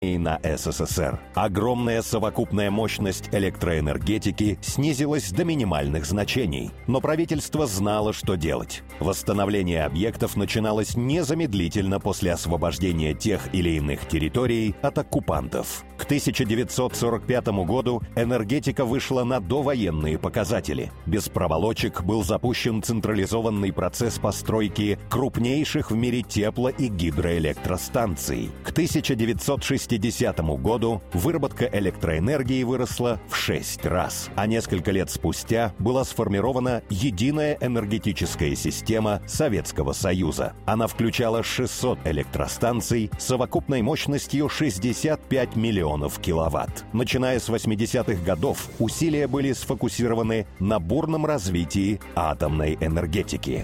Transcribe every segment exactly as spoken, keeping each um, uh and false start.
и на СССР. Огромная совокупная мощность электроэнергетики снизилась до минимальных значений, но правительство знало, что делать. Восстановление объектов начиналось незамедлительно после освобождения тех или иных территорий от оккупантов. К тысяча девятьсот сорок пятому году энергетика вышла на довоенные показатели. Без проволочек был запущен централизованный процесс постройки крупнейших в мире тепло- и гидроэлектростанций. К тысяча девятьсот шестидесятому году выработка электроэнергии выросла в шесть раз, а несколько лет спустя была сформирована единая энергетическая система Советского Союза. Она включала шестьсот электростанций с совокупной мощностью шестьдесят пять миллионов киловатт. Начиная с восьмидесятых годов усилия были сфокусированы на бурном развитии атомной энергетики.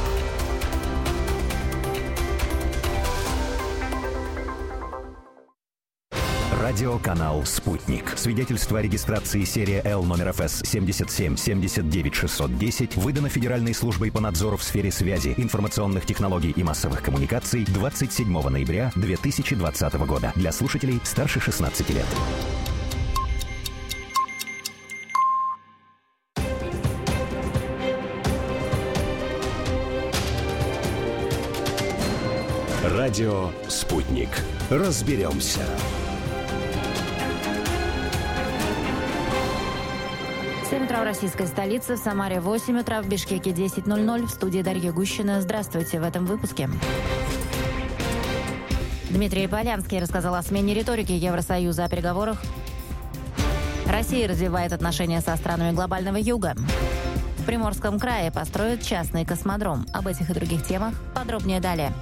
Радиоканал «Спутник». Свидетельство о регистрации серия Л номер эф эс семьдесят семь семьдесят девять шестьсот десять выдано Федеральной службой по надзору в сфере связи, информационных технологий и массовых коммуникаций двадцать седьмого ноября две тысячи двадцатого года. Для слушателей старше шестнадцати лет. Радио «Спутник». Разберемся. семь утра в российской столице, в Самаре восемь утра, в Бишкеке десять ноль ноль. В студии Дарья Гущина. Здравствуйте в этом выпуске. Дмитрий Полянский рассказал о смене риторики Евросоюза о переговорах. Россия развивает отношения со странами глобального юга. В Приморском крае построят частный космодром. Об этих и других темах подробнее далее.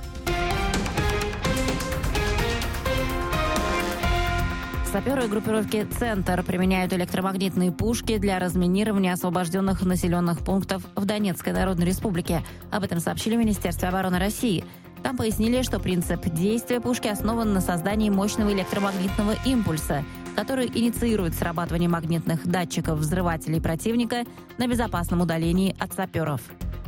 Саперы группировки «Центр» применяют электромагнитные пушки для разминирования освобожденных населенных пунктов в Донецкой Народной Республике. Об этом сообщили в Министерстве обороны России. Там пояснили, что принцип действия пушки основан на создании мощного электромагнитного импульса, который инициирует срабатывание магнитных датчиков взрывателей противника на безопасном удалении от саперов.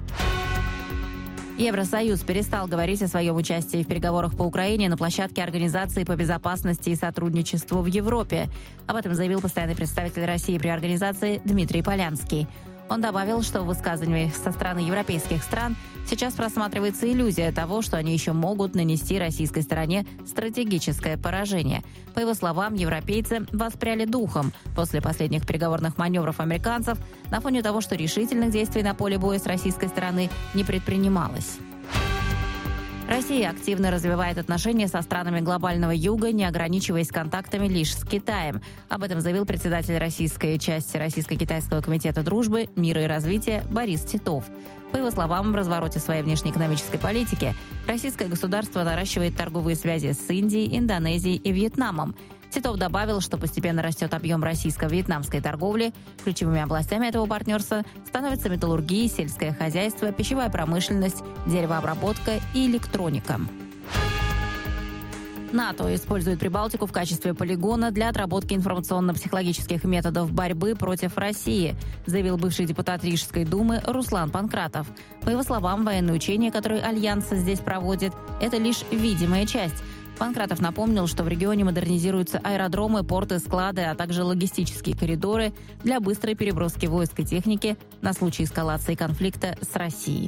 Евросоюз перестал говорить о своем участии в переговорах по Украине на площадке Организации по безопасности и сотрудничеству в Европе. Об этом заявил постоянный представитель России при организации Дмитрий Полянский. Он добавил, что в высказываниях со стороны европейских стран сейчас просматривается иллюзия того, что они еще могут нанести российской стороне стратегическое поражение. По его словам, европейцы воспряли духом после последних переговорных маневров американцев на фоне того, что решительных действий на поле боя с российской стороны не предпринималось. Россия активно развивает отношения со странами глобального юга, не ограничиваясь контактами лишь с Китаем. Об этом заявил председатель российской части Российско-Китайского комитета дружбы, мира и развития Борис Титов. По его словам, в развороте своей внешнеэкономической политики российское государство наращивает торговые связи с Индией, Индонезией и Вьетнамом. Титов добавил, что постепенно растет объем российско-вьетнамской торговли. Ключевыми областями этого партнерства становятся металлургия, сельское хозяйство, пищевая промышленность, деревообработка и электроника. НАТО использует Прибалтику в качестве полигона для отработки информационно-психологических методов борьбы против России, заявил бывший депутат Рижской думы Руслан Панкратов. По его словам, военные учения, которые Альянс здесь проводит, это лишь видимая часть. Панкратов напомнил, что в регионе модернизируются аэродромы, порты, склады, а также логистические коридоры для быстрой переброски войск и техники на случай эскалации конфликта с Россией.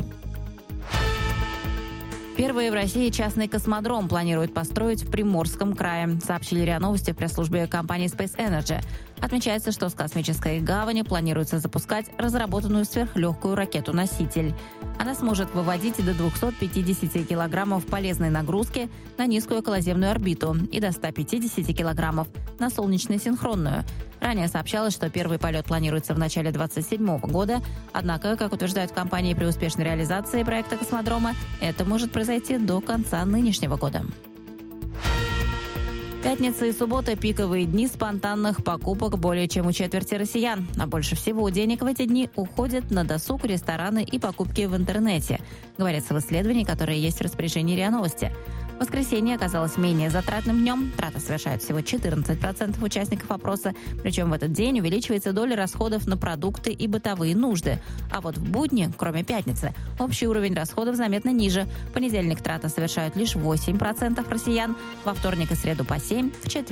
Первый в России частный космодром планируют построить в Приморском крае, сообщили РИА Новости в пресс-службе компании Space Energy. Отмечается, что с космической гавани планируется запускать разработанную сверхлегкую ракету-носитель. Она сможет выводить до двухсот пятидесяти килограммов полезной нагрузки на низкую околоземную орбиту и до ста пятидесяти килограммов на солнечно-синхронную. Ранее сообщалось, что первый полет планируется в начале двадцать седьмого года, однако, как утверждают в компании, при успешной реализации проекта космодрома, это может произойти до конца нынешнего года. Пятница и суббота – пиковые дни спонтанных покупок более чем у четверти россиян. А больше всего денег в эти дни уходит на досуг, рестораны и покупки в интернете, говорится в исследовании, которое есть в распоряжении РИА Новости. В Воскресенье оказалось менее затратным днем. Траты совершают всего четырнадцать процентов участников опроса. Причем в этот день увеличивается доля расходов на продукты и бытовые нужды. А вот в будни, кроме пятницы, общий уровень расходов заметно ниже. В понедельник траты совершают лишь восемь процентов россиян, во вторник и среду по семь процентов, в четверг